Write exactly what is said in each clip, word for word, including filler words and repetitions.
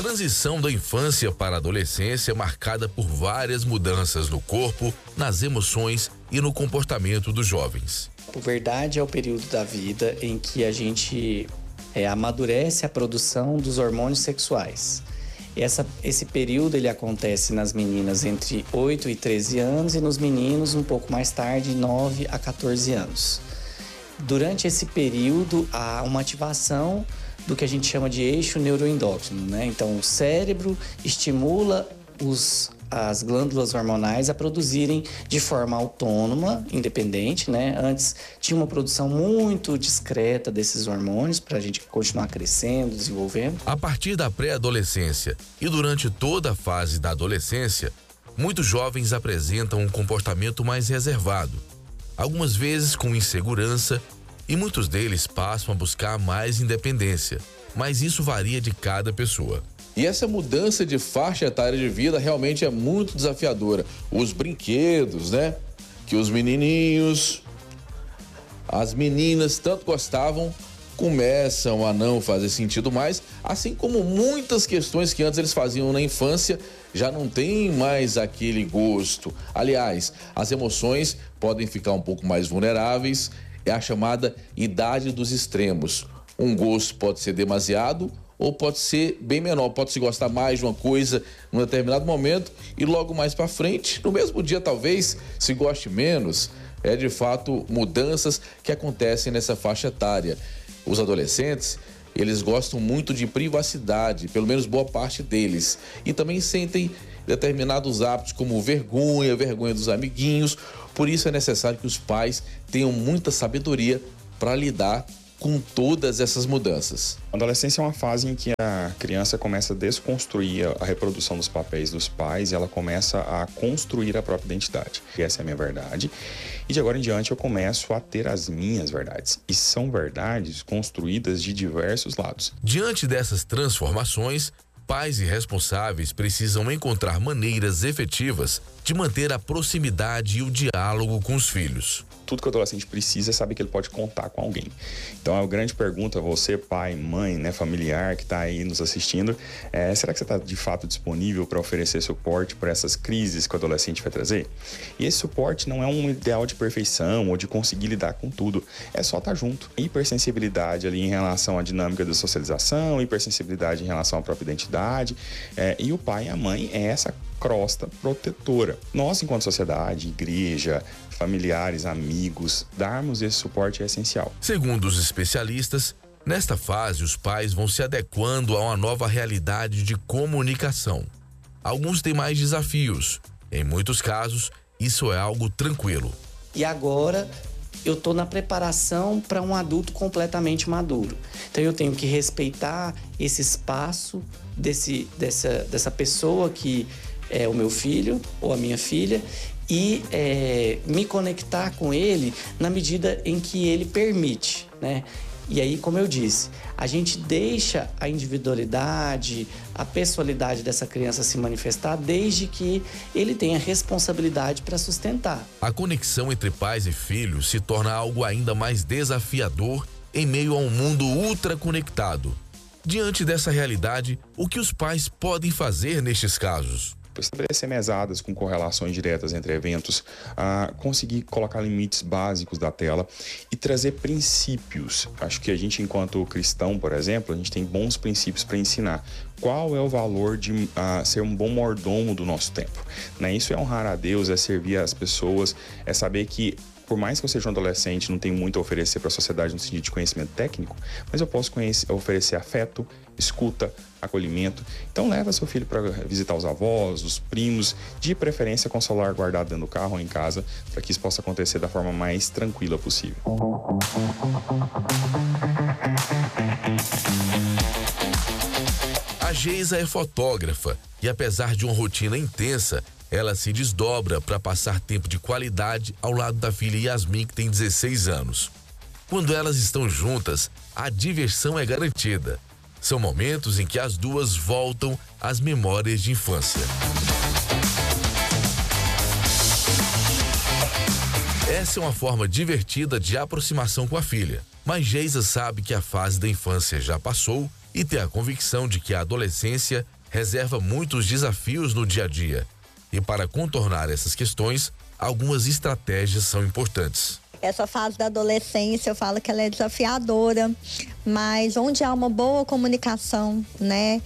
transição da infância para a adolescência é marcada por várias mudanças no corpo, nas emoções e no comportamento dos jovens. A puberdade é o período da vida em que a gente é, amadurece a produção dos hormônios sexuais. Essa, esse período ele acontece nas meninas entre oito e treze anos e nos meninos um pouco mais tarde, nove a quatorze anos. Durante esse período, há uma ativação do que a gente chama de eixo neuroendócrino, né? Então, o cérebro estimula os, as glândulas hormonais a produzirem de forma autônoma, independente, né? Antes tinha uma produção muito discreta desses hormônios para a gente continuar crescendo, desenvolvendo. A partir da pré-adolescência e durante toda a fase da adolescência, muitos jovens apresentam um comportamento mais reservado, algumas vezes com insegurança, e muitos deles passam a buscar mais independência, mas isso varia de cada pessoa. E essa mudança de faixa etária de vida realmente é muito desafiadora. Os brinquedos, né? Que os menininhos, as meninas tanto gostavam, começam a não fazer sentido mais, assim como muitas questões que antes eles faziam na infância já não tem mais aquele gosto. Aliás, as emoções podem ficar um pouco mais vulneráveis. É a chamada idade dos extremos. Um gosto pode ser demasiado ou pode ser bem menor. Pode se gostar mais de uma coisa num determinado momento e logo mais para frente, no mesmo dia talvez, se goste menos. É de fato mudanças que acontecem nessa faixa etária. Os adolescentes, eles gostam muito de privacidade, pelo menos boa parte deles. E também sentem determinados hábitos como vergonha, vergonha dos amiguinhos. Por isso é necessário que os pais tenham muita sabedoria para lidar com todas essas mudanças. A adolescência é uma fase em que a criança começa a desconstruir a reprodução dos papéis dos pais e ela começa a construir a própria identidade. E essa é a minha verdade. E de agora em diante eu começo a ter as minhas verdades. E são verdades construídas de diversos lados. Diante dessas transformações, pais e responsáveis precisam encontrar maneiras efetivas de manter a proximidade e o diálogo com os filhos. Tudo que o adolescente precisa é saber que ele pode contar com alguém. Então, a grande pergunta, você, pai, mãe, né, familiar que está aí nos assistindo, é, será que você está de fato disponível para oferecer suporte para essas crises que o adolescente vai trazer? E esse suporte não é um ideal de perfeição ou de conseguir lidar com tudo, é só estar junto. Hipersensibilidade ali em relação à dinâmica da socialização, hipersensibilidade em relação à própria identidade, é, e o pai e a mãe é essa crosta protetora. Nós, enquanto sociedade, igreja, familiares, amigos, darmos esse suporte é essencial. Segundo os especialistas, nesta fase os pais vão se adequando a uma nova realidade de comunicação. Alguns têm mais desafios. Em muitos casos, isso é algo tranquilo. E agora eu estou na preparação para um adulto completamente maduro. Então eu tenho que respeitar esse espaço desse, dessa, dessa pessoa que é o meu filho ou a minha filha e é, me conectar com ele na medida em que ele permite, né? E aí, como eu disse, a gente deixa a individualidade, a pessoalidade dessa criança se manifestar desde que ele tenha responsabilidade para sustentar. A conexão entre pais e filhos se torna algo ainda mais desafiador em meio a um mundo ultra conectado. Diante dessa realidade, o que os pais podem fazer nestes casos? Estabelecer mesadas com correlações diretas entre eventos, a conseguir colocar limites básicos da tela e trazer princípios. Acho que a gente, enquanto cristão, por exemplo, a gente tem bons princípios para ensinar. Qual é o valor de uh, ser um bom mordomo do nosso tempo? Né? Isso é honrar a Deus, é servir as pessoas, é saber que por mais que eu seja um adolescente, não tenho muito a oferecer para a sociedade no sentido de conhecimento técnico, mas eu posso conhecer, oferecer afeto, escuta, acolhimento. Então leva seu filho para visitar os avós, os primos, de preferência com o celular guardado dentro do carro ou em casa, para que isso possa acontecer da forma mais tranquila possível. A Geisa é fotógrafa e, apesar de uma rotina intensa, ela se desdobra para passar tempo de qualidade ao lado da filha Yasmin, que tem dezesseis anos. Quando elas estão juntas, a diversão é garantida. São momentos em que as duas voltam às memórias de infância. Essa é uma forma divertida de aproximação com a filha, mas Geisa sabe que a fase da infância já passou e tem a convicção de que a adolescência reserva muitos desafios no dia a dia. E para contornar essas questões, algumas estratégias são importantes. Essa fase da adolescência, eu falo que ela é desafiadora, mas onde há uma boa comunicação, né?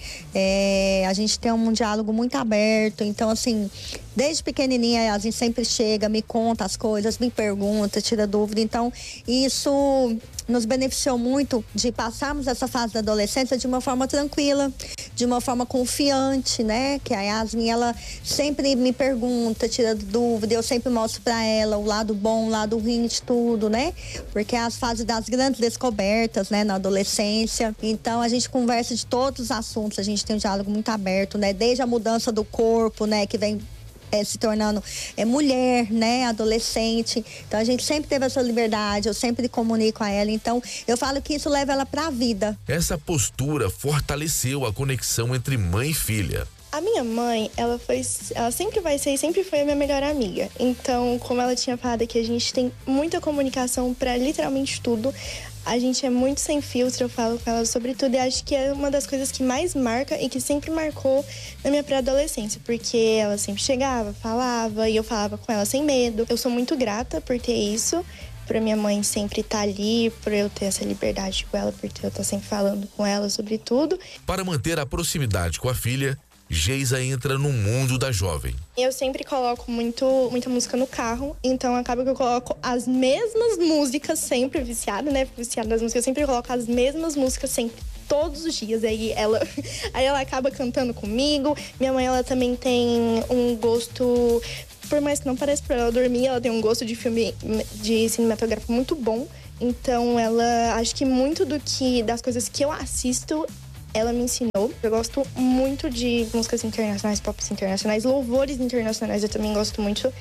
É, a gente tem um diálogo muito aberto, então assim, desde pequenininha a gente sempre chega, me conta as coisas, me pergunta, tira dúvida, então isso nos beneficiou muito de passarmos essa fase da adolescência de uma forma tranquila, de uma forma confiante, né? Que a Yasmin, ela sempre me pergunta, tira dúvida, eu sempre mostro para ela o lado bom, o lado ruim de tudo, né? Porque é as fases das grandes descobertas, né? Na adolescência. Então, a gente conversa de todos os assuntos, a gente tem um diálogo muito aberto, né? Desde a mudança do corpo, né? Que vem É, se tornando é, mulher, né, adolescente. Então a gente sempre teve essa liberdade, eu sempre comunico a ela. Então eu falo que isso leva ela para a vida. Essa postura fortaleceu a conexão entre mãe e filha. A minha mãe, ela foi, ela sempre vai ser e sempre foi a minha melhor amiga. Então, como ela tinha falado aqui, a gente tem muita comunicação para literalmente tudo. A gente é muito sem filtro, eu falo com ela sobre tudo, e acho que é uma das coisas que mais marca e que sempre marcou na minha pré-adolescência, porque ela sempre chegava, falava, e eu falava com ela sem medo. Eu sou muito grata por ter isso, por minha mãe sempre estar ali, por eu ter essa liberdade com ela, por eu estar sempre falando com ela sobre tudo. Para manter a proximidade com a filha, Geisa entra no mundo da jovem. Eu sempre coloco muito, muita música no carro, então acaba que eu coloco as mesmas músicas, sempre viciada, né? Viciada nas músicas, eu sempre coloco as mesmas músicas sempre, todos os dias. Aí ela, aí ela acaba cantando comigo. Minha mãe, ela também tem um gosto, por mais que não pareça pra ela dormir, ela tem um gosto de filme, de cinematográfico muito bom. Então ela, acho que muito do que, das coisas que eu assisto, ela me ensinou. Eu gosto muito de músicas internacionais, pop internacionais, louvores internacionais eu também gosto muito.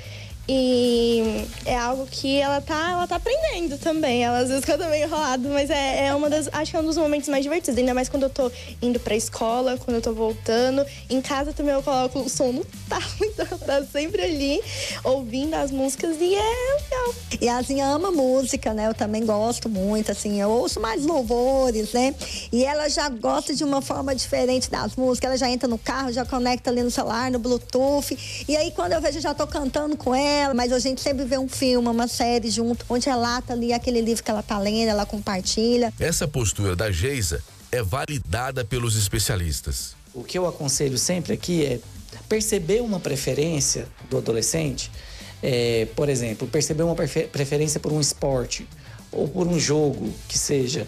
E é algo que ela tá, ela tá aprendendo também. Ela às vezes fica meio enrolado, mas é, é uma das, acho que é um dos momentos mais divertidos. Ainda mais quando eu tô indo pra escola, quando eu tô voltando. Em casa também eu coloco o som no talo, então tá sempre ali ouvindo as músicas e é legal. E a Azinha ama música, né? Eu também gosto muito, assim, eu ouço mais louvores, né? E ela já gosta de uma forma diferente das músicas. Ela já entra no carro, já conecta ali no celular, no Bluetooth. E aí quando eu vejo, eu já tô cantando com ela. Mas a gente sempre vê um filme, uma série junto, onde relata ali aquele livro que ela tá lendo, ela compartilha. Essa postura da Geisa é validada pelos especialistas. O que eu aconselho sempre aqui é perceber uma preferência do adolescente, é, por exemplo, perceber uma preferência por um esporte ou por um jogo que seja,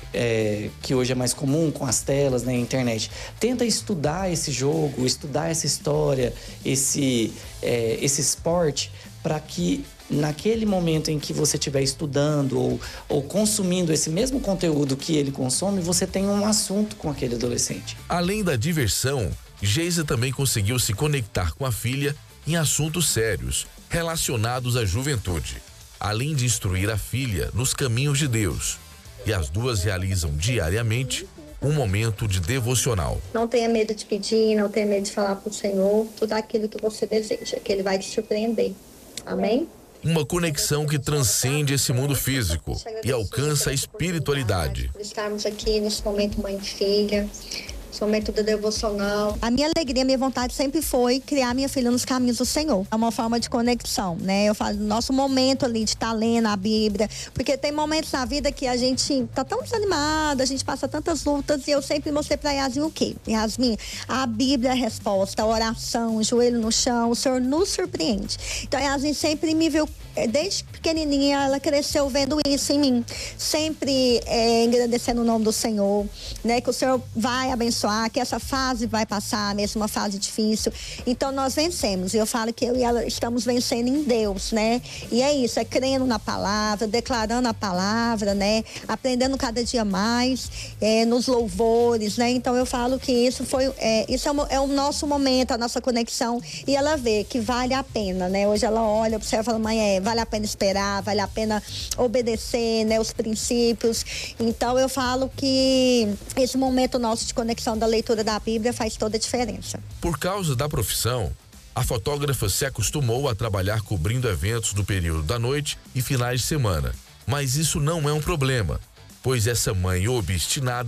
É, que hoje é mais comum com as telas, né, internet. Tenta estudar esse jogo, estudar essa história, esse, é, esse esporte, para que naquele momento em que você estiver estudando ou, ou consumindo esse mesmo conteúdo que ele consome, você tenha um assunto com aquele adolescente. Além da diversão, Geisa também conseguiu se conectar com a filha em assuntos sérios, relacionados à juventude, além de instruir a filha nos caminhos de Deus. E as duas realizam diariamente um momento de devocional. Não tenha medo de pedir, não tenha medo de falar para o Senhor tudo aquilo que você deseja, que Ele vai te surpreender. Amém? Uma conexão que transcende esse mundo físico e alcança a espiritualidade. Por estarmos aqui nesse momento mãe e filha, esse momento do devocional. A minha alegria, a minha vontade sempre foi criar minha filha nos caminhos do Senhor. É uma forma de conexão, né? Eu falo, nosso momento ali de estar lendo a Bíblia, porque tem momentos na vida que a gente tá tão desanimado, a gente passa tantas lutas, e eu sempre mostrei pra Yasmin o quê? Yasmin, a Bíblia é a resposta, a oração, o joelho no chão, o Senhor nos surpreende. Então a Yasmin sempre me viu, desde pequenininha, ela cresceu vendo isso em mim, sempre é, agradecendo o nome do Senhor, né? Que o Senhor vai abençoar, que essa fase vai passar, mesmo uma fase difícil. Então nós vencemos, e eu falo que eu e ela estamos vencendo em Deus, né? E é isso, é crendo na palavra, declarando a palavra, né? Aprendendo cada dia mais, é, nos louvores, né? Então eu falo que isso foi, é, isso é o, é o nosso momento, a nossa conexão, e ela vê que vale a pena, né? Hoje ela olha para você e fala, mãe, é, vale a pena esperar, vale a pena obedecer, né? Os princípios. Então eu falo que esse momento nosso de conexão da leitura da Bíblia faz toda a diferença. Por causa da profissão, a fotógrafa se acostumou a trabalhar cobrindo eventos do período da noite e finais de semana. Mas isso não é um problema, pois essa mãe obstinada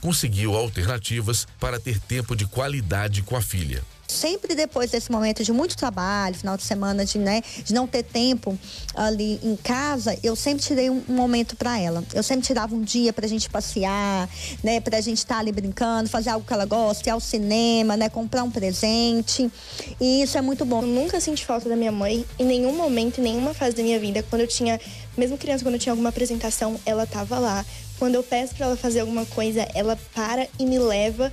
conseguiu alternativas para ter tempo de qualidade com a filha. Sempre depois desse momento de muito trabalho, final de semana, de, né, de não ter tempo ali em casa, eu sempre tirei um, um momento para ela. Eu sempre tirava um dia pra gente passear, né, pra gente estar tá ali brincando, fazer algo que ela gosta, ir ao cinema, né, comprar um presente. E isso é muito bom. Eu nunca senti falta da minha mãe em nenhum momento, em nenhuma fase da minha vida. Quando eu tinha, mesmo criança, quando eu tinha alguma apresentação, ela tava lá. Quando eu peço pra ela fazer alguma coisa, ela para e me leva.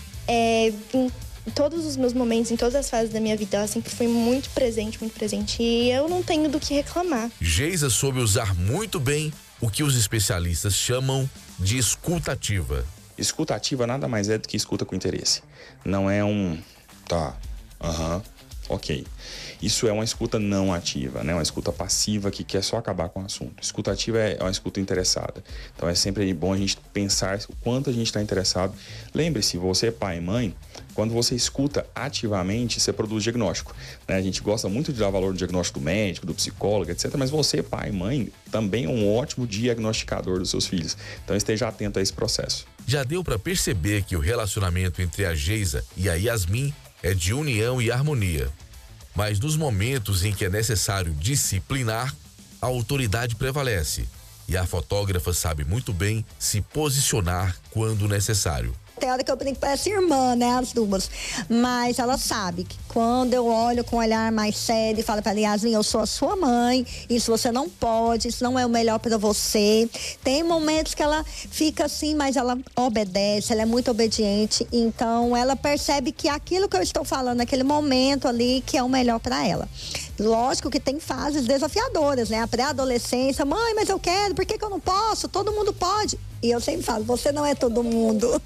É, em Em todos os meus momentos, em todas as fases da minha vida, ela sempre foi muito presente, muito presente. E eu não tenho do que reclamar. Geisa soube usar muito bem o que os especialistas chamam de escutativa. Escutativa nada mais é do que escuta com interesse. Não é um... tá, aham, uhum, ok. Isso é uma escuta não ativa, né? Uma escuta passiva que quer só acabar com o assunto. Escuta ativa é uma escuta interessada. Então é sempre bom a gente pensar o quanto a gente está interessado. Lembre-se, você é pai e mãe, quando você escuta ativamente, você produz diagnóstico, né? A gente gosta muito de dar valor no diagnóstico do médico, do psicólogo, etcétera. Mas você, pai e mãe, também é um ótimo diagnosticador dos seus filhos. Então esteja atento a esse processo. Já deu para perceber que o relacionamento entre a Geisa e a Yasmin é de união e harmonia. Mas nos momentos em que é necessário disciplinar, a autoridade prevalece e a fotógrafa sabe muito bem se posicionar quando necessário. Tem hora que eu brinco, parece irmã, né, as duas. Mas ela sabe que quando eu olho com um olhar mais sério e falo pra ela, Yasmin, eu sou a sua mãe, isso você não pode, isso não é o melhor pra você. Tem momentos que ela fica assim, mas ela obedece, ela é muito obediente. Então, ela percebe que aquilo que eu estou falando naquele momento ali, que é o melhor pra ela. Lógico que tem fases desafiadoras, né? A pré-adolescência, mãe, mas eu quero, por que que eu não posso? Todo mundo pode. E eu sempre falo, você não é todo mundo.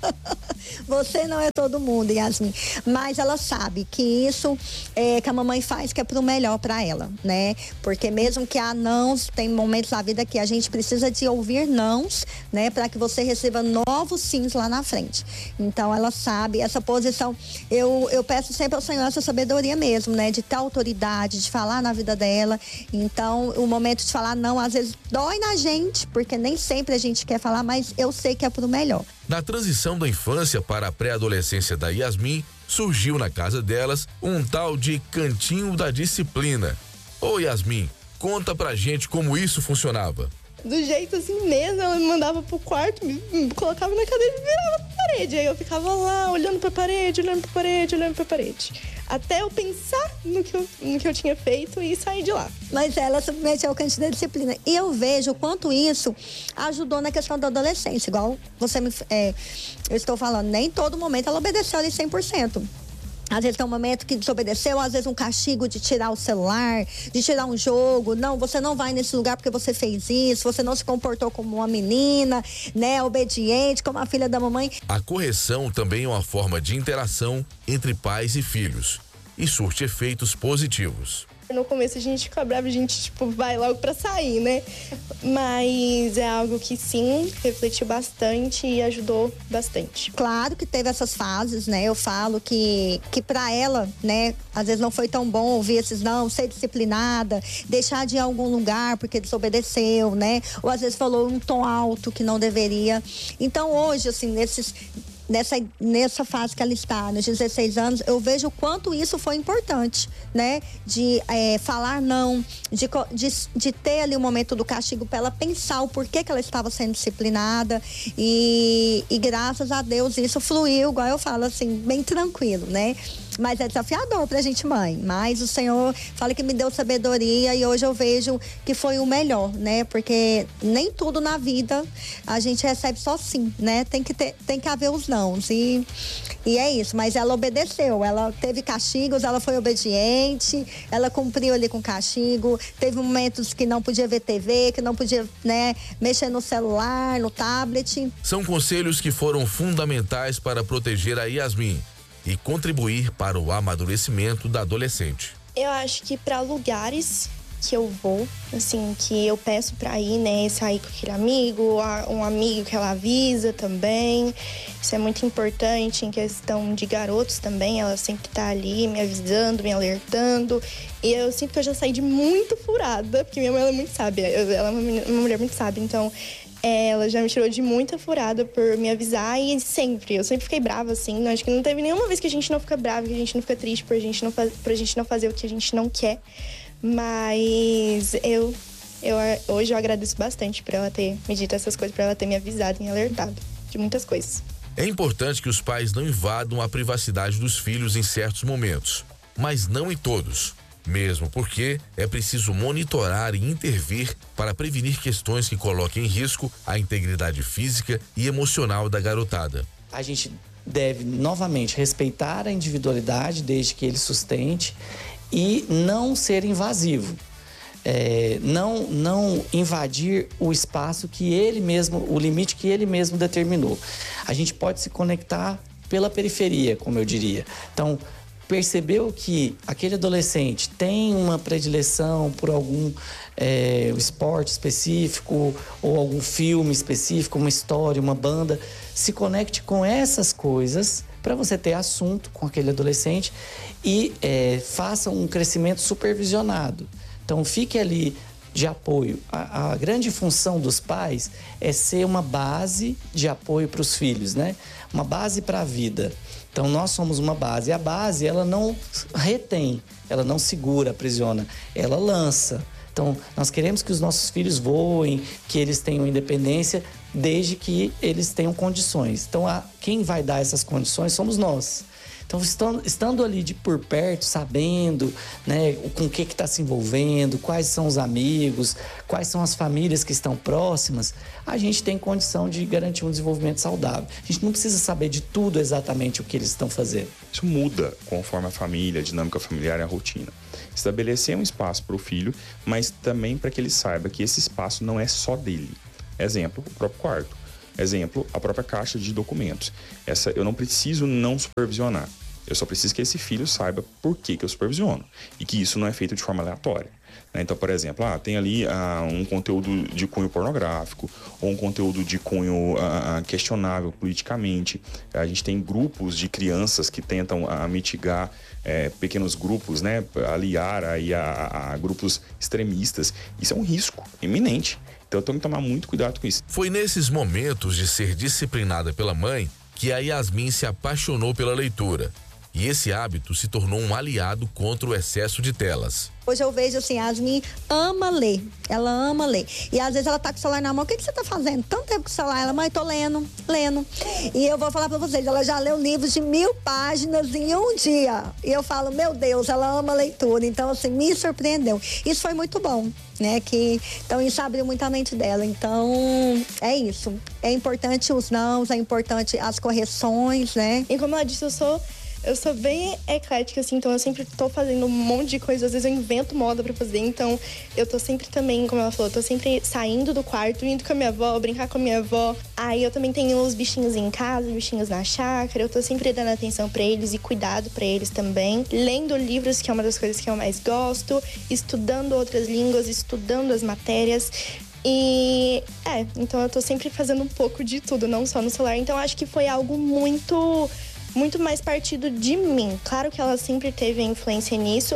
Você não é todo mundo, Yasmin. Mas ela sabe que isso é, que a mamãe faz que é pro melhor para ela, né? Porque mesmo que há nãos, tem momentos na vida que a gente precisa de ouvir nãos, né? Para que você receba novos sims lá na frente. Então ela sabe essa posição. Eu, eu peço sempre ao Senhor essa sabedoria mesmo, né? De ter autoridade, de falar na vida dela. Então o momento de falar não, às vezes dói na gente, porque nem sempre a gente quer falar, mas eu sei que é pro melhor. Na transição da infância para a pré-adolescência da Yasmin, surgiu na casa delas um tal de cantinho da disciplina. Ô Yasmin, conta pra gente como isso funcionava. Do jeito assim mesmo, ela me mandava pro quarto, me, me colocava na cadeira e me virava pra parede. Aí eu ficava lá, olhando pra parede, olhando pra parede, olhando pra parede. Até eu pensar no que eu, no que eu tinha feito e sair de lá. Mas ela submeteu ao cantinho da disciplina. E eu vejo o quanto isso ajudou na questão da adolescência. Igual você me... É, eu estou falando, nem todo momento ela obedeceu ali cem por cento. Às vezes tem um momento que desobedeceu, às vezes um castigo de tirar o celular, de tirar um jogo. Não, você não vai nesse lugar porque você fez isso, você não se comportou como uma menina, né, obediente, como a filha da mamãe. A correção também é uma forma de interação entre pais e filhos e surte efeitos positivos. No começo a gente fica bravo, a gente tipo vai logo pra sair, né? Mas é algo que sim, refletiu bastante e ajudou bastante. Claro que teve essas fases, né? Eu falo que, que pra ela, né, às vezes não foi tão bom ouvir esses não, ser disciplinada, deixar de ir a algum lugar porque desobedeceu, né? Ou às vezes falou um tom alto que não deveria. Então hoje, assim, nesses... Nessa, nessa fase que ela está, nos dezesseis anos, eu vejo o quanto isso foi importante, né? De é, falar não, de, de, de ter ali o momento do castigo para ela pensar o porquê que ela estava sendo disciplinada e, e graças a Deus isso fluiu, igual eu falo assim, bem tranquilo, né? Mas é desafiador pra gente, mãe. Mas o Senhor fala que me deu sabedoria e hoje eu vejo que foi o melhor, né? Porque nem tudo na vida a gente recebe só sim, né? Tem que ter, tem que haver os nãos. E, e é isso. Mas ela obedeceu. Ela teve castigos, ela foi obediente, ela cumpriu ali com castigo. Teve momentos que não podia ver T V, que não podia, né, mexer no celular, no tablet. São conselhos que foram fundamentais para proteger a Yasmin e contribuir para o amadurecimento da adolescente. Eu acho que para lugares que eu vou, assim, que eu peço para ir, né, sair com aquele amigo, um amigo que ela avisa também. Isso é muito importante em questão de garotos também, ela sempre tá ali me avisando, me alertando. E eu sinto que eu já saí de muito furada, porque minha mãe ela é muito sábia, ela é uma mulher muito sábia, então ela já me tirou de muita furada por me avisar e sempre, eu sempre fiquei brava, assim. Acho que não teve nenhuma vez que a gente não fica brava, que a gente não fica triste por a gente não, faz, por a gente não fazer o que a gente não quer. Mas eu, eu hoje eu agradeço bastante por ela ter me dito essas coisas, por ela ter me avisado e alertado de muitas coisas. É importante que os pais não invadam a privacidade dos filhos em certos momentos, mas não em todos. Mesmo porque é preciso monitorar e intervir para prevenir questões que coloquem em risco a integridade física e emocional da garotada. A gente deve, novamente, respeitar a individualidade desde que ele sustente e não ser invasivo. É, não, não invadir o espaço que ele mesmo, o limite que ele mesmo determinou. A gente pode se conectar pela periferia, como eu diria. Então, percebeu que aquele adolescente tem uma predileção por algum é, esporte específico ou algum filme específico, uma história, uma banda, se conecte com essas coisas para você ter assunto com aquele adolescente e é, faça um crescimento supervisionado. Então, fique ali de apoio. A, a grande função dos pais é ser uma base de apoio para os filhos, né? Uma base para a vida. Então, nós somos uma base. E a base, ela não retém, ela não segura, aprisiona, ela lança. Então, nós queremos que os nossos filhos voem, que eles tenham independência, desde que eles tenham condições. Então, a, quem vai dar essas condições somos nós. Então, estando, estando ali de por perto, sabendo, né, com o que está se envolvendo, quais são os amigos, quais são as famílias que estão próximas, a gente tem condição de garantir um desenvolvimento saudável. A gente não precisa saber de tudo exatamente o que eles estão fazendo. Isso muda conforme a família, a dinâmica familiar e a rotina. Estabelecer um espaço para o filho, mas também para que ele saiba que esse espaço não é só dele. Exemplo, o próprio quarto. Exemplo, a própria caixa de documentos. Essa eu não preciso não supervisionar. Eu só preciso que esse filho saiba por que, que eu supervisiono. E que isso não é feito de forma aleatória. Né? Então, por exemplo, ah, tem ali ah, um conteúdo de cunho pornográfico, ou um conteúdo de cunho ah, questionável politicamente. A gente tem grupos de crianças que tentam ah, mitigar eh, pequenos grupos, né? Aliar aí a, a grupos extremistas. Isso é um risco iminente. Então, eu tenho que tomar muito cuidado com isso. Foi nesses momentos de ser disciplinada pela mãe que a Yasmin se apaixonou pela leitura. E esse hábito se tornou um aliado contra o excesso de telas. Hoje eu vejo assim, a Yasmin ama ler, ela ama ler. E às vezes ela tá com o celular na mão, o que, que você tá fazendo? Tanto tempo com o celular, ela, mãe, tô lendo, lendo. E eu vou falar pra vocês, ela já leu livros de mil páginas em um dia. E eu falo, meu Deus, ela ama leitura. Então, assim, me surpreendeu. Isso foi muito bom, né? Que, então, isso abriu muito a mente dela. Então, é isso. É importante os nãos, é importante as correções, né? E como ela disse, eu sou... Eu sou bem eclética, assim, então eu sempre tô fazendo um monte de coisa. Às vezes eu invento moda pra fazer, então eu tô sempre também, como ela falou, tô sempre saindo do quarto, indo com a minha avó, brincar com a minha avó. Aí eu também tenho os bichinhos em casa, bichinhos na chácara, eu tô sempre dando atenção pra eles e cuidado pra eles também. Lendo livros, que é uma das coisas que eu mais gosto, estudando outras línguas, estudando as matérias. E, é, então eu tô sempre fazendo um pouco de tudo, não só no celular. Então acho que foi algo muito... muito mais partido de mim. Claro que ela sempre teve influência nisso.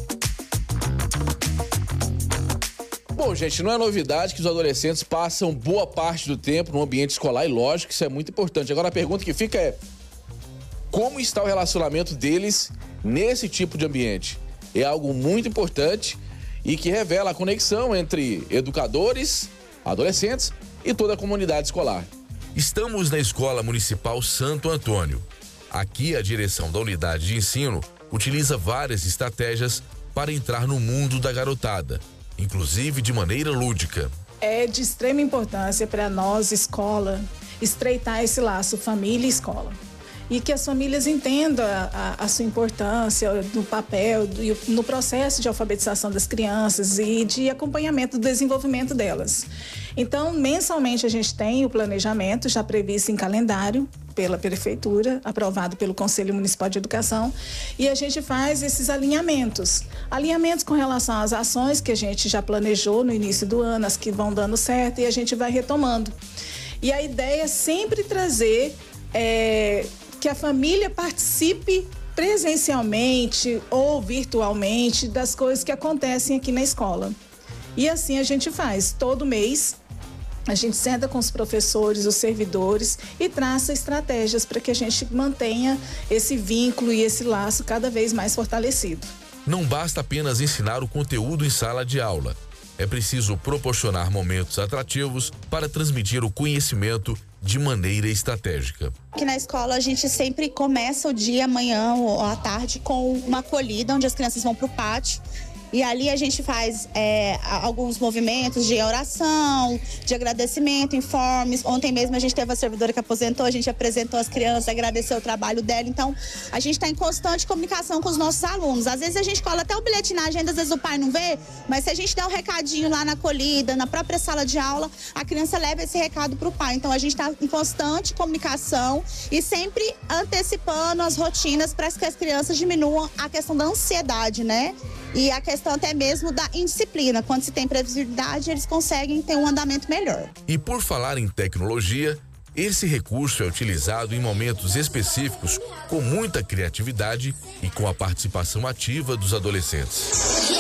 Bom, gente, não é novidade que os adolescentes passam boa parte do tempo no ambiente escolar, e lógico que isso é muito importante. Agora a pergunta que fica é: como está o relacionamento deles nesse tipo de ambiente? É algo muito importante e que revela a conexão entre educadores, adolescentes e toda a comunidade escolar. Estamos na Escola Municipal Santo Antônio. Aqui, a direção da unidade de ensino utiliza várias estratégias para entrar no mundo da garotada, inclusive de maneira lúdica. É de extrema importância para nós, escola, estreitar esse laço família e escola. E que as famílias entendam a, a, a sua importância do papel, do, no processo de alfabetização das crianças e de acompanhamento do desenvolvimento delas. Então, mensalmente a gente tem o planejamento já previsto em calendário pela Prefeitura, aprovado pelo Conselho Municipal de Educação, e a gente faz esses alinhamentos. Alinhamentos com relação às ações que a gente já planejou no início do ano, as que vão dando certo, e a gente vai retomando. E a ideia é sempre trazer... É, que a família participe presencialmente ou virtualmente das coisas que acontecem aqui na escola. E assim a gente faz. Todo mês A gente senta com os professores, os servidores e traça estratégias para que a gente mantenha esse vínculo e esse laço cada vez mais fortalecido. Não basta apenas ensinar o conteúdo em sala de aula. É preciso proporcionar momentos atrativos para transmitir o conhecimento de maneira estratégica. Aqui na escola a gente sempre começa o dia, amanhã ou à tarde, com uma acolhida, onde as crianças vão para o pátio. E ali a gente faz é, alguns movimentos de oração, de agradecimento, informes. Ontem mesmo a gente teve a servidora que aposentou, a gente apresentou as crianças, agradeceu o trabalho dela. Então, a gente está em constante comunicação com os nossos alunos. Às vezes a gente cola até o bilhete na agenda, às vezes o pai não vê, mas se a gente der um recadinho lá na acolhida, na própria sala de aula, a criança leva esse recado para o pai. Então, a gente está em constante comunicação e sempre antecipando as rotinas para que as crianças diminuam a questão da ansiedade, né? E a questão até mesmo da indisciplina. Quando se tem previsibilidade, eles conseguem ter um andamento melhor. E por falar em tecnologia, esse recurso é utilizado em momentos específicos com muita criatividade e com a participação ativa dos adolescentes.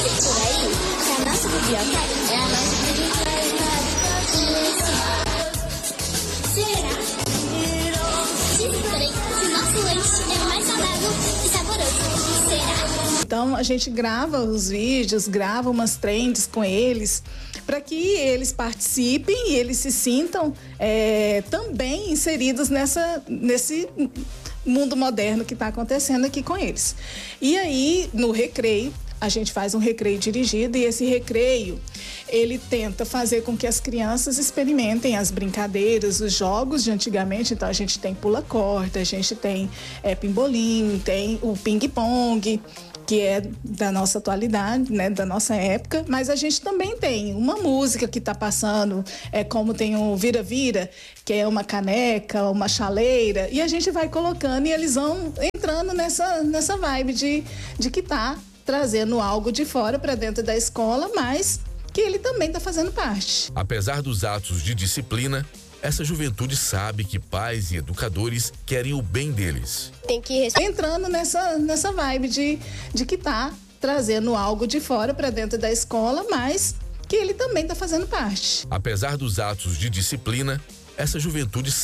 Então, a gente grava os vídeos, grava umas trends com eles, para que eles participem e eles se sintam é, também inseridos nessa, nesse mundo moderno que está acontecendo aqui com eles. E aí, no recreio, a gente faz um recreio dirigido e esse recreio, ele tenta fazer com que as crianças experimentem as brincadeiras, os jogos de antigamente. Então, a gente tem pula-corda, a gente tem é, pimbolim, tem o ping-pong, que é da nossa atualidade, né, da nossa época, mas a gente também tem uma música que está passando, é como tem o vira-vira, que é uma caneca, uma chaleira, e a gente vai colocando e eles vão entrando nessa, nessa vibe de, de que tá trazendo algo de fora para dentro da escola, mas que ele também está fazendo parte. Apesar dos atos de disciplina, essa juventude sabe que pais e educadores querem o bem deles. Tem que entrando nessa, nessa vibe de, de que tá trazendo algo de fora para dentro da escola, mas que ele também está fazendo parte. Apesar dos atos de disciplina, essa juventude